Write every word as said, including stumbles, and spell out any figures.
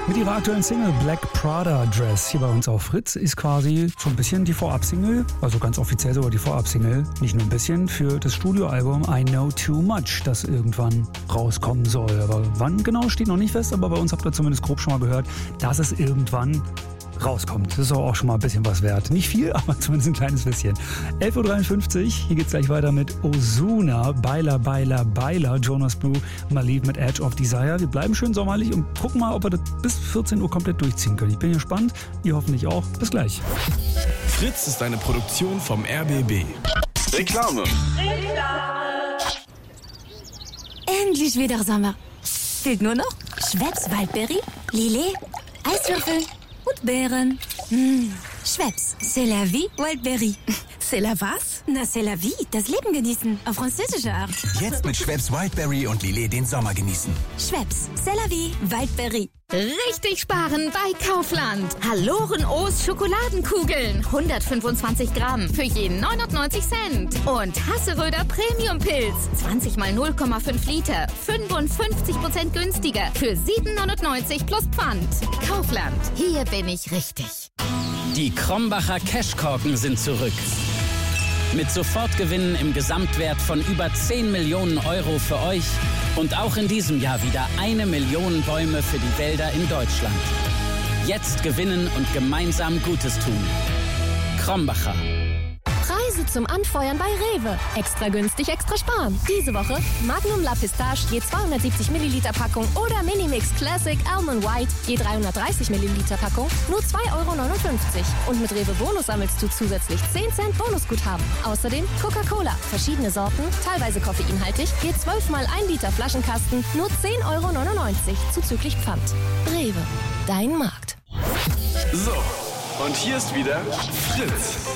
Mit ihrer aktuellen Single Black Prada Dress hier bei uns auf Fritz ist quasi so ein bisschen die Vorab-Single, also ganz offiziell sogar die Vorab-Single, nicht nur ein bisschen, für das Studioalbum I Know Too Much, das irgendwann rauskommen soll. Aber wann genau steht noch nicht fest, aber bei uns habt ihr zumindest grob schon mal gehört, dass es irgendwann rauskommt. Das ist auch schon mal ein bisschen was wert. Nicht viel, aber zumindest ein kleines bisschen. elf Uhr dreiundfünfzig, hier geht's gleich weiter mit Ozuna, Baila, Baila, Baila, Jonas Blue, Maliv mit Edge of Desire. Wir bleiben schön sommerlich und gucken mal, ob wir das bis vierzehn Uhr komplett durchziehen können. Ich bin gespannt, ihr hoffentlich auch. Bis gleich. Fritz ist eine Produktion vom R B B. Reklame. Endlich wieder Sommer. Fehlt nur noch Schweppes Waldbeere, Lillet, Eiswürfel und Beeren. Mmh. Schweppes, c'est la vie, Wildberry. C'est la was? Na, c'est la vie, das Leben genießen, auf französische Art. Jetzt mit Schweppes Wildberry und Lillet den Sommer genießen. Schweppes, c'est la vie, Wildberry. Richtig sparen bei Kaufland. Halloren O's Schokoladenkugeln. hundertfünfundzwanzig Gramm für jeden neunundneunzig Cent. Und Hasseröder Premium Pilz. zwanzig mal null Komma fünf Liter. fünfundfünfzig Prozent günstiger. Für sieben neunundneunzig plus Pfand. Kaufland. Hier bin ich richtig. Die Krombacher Cashkorken sind zurück. Mit Sofortgewinnen im Gesamtwert von über zehn Millionen Euro für euch und auch in diesem Jahr wieder eine Million Bäume für die Wälder in Deutschland. Jetzt gewinnen und gemeinsam Gutes tun. Krombacher. Preise zum Anfeuern bei Rewe. Extra günstig, extra sparen. Diese Woche Magnum La Pistache je zweihundertsiebzig Milliliter Packung oder Minimix Classic Almond White je dreihundertdreißig Milliliter Packung nur zwei Euro neunundfünfzig. Und mit Rewe Bonus sammelst du zusätzlich zehn Cent Bonusguthaben. Außerdem Coca-Cola, verschiedene Sorten, teilweise koffeinhaltig, je zwölf mal ein Liter Flaschenkasten nur zehn Euro neunundneunzig zuzüglich Pfand. Rewe, dein Markt. So, und hier ist wieder Fritz.